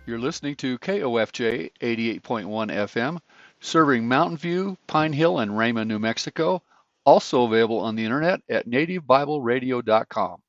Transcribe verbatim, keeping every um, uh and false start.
You're listening to K O F J eighty-eight point one F M, serving Mountain View, Pine Hill, and Raymond, New Mexico. Also available on the internet at native bible radio dot com.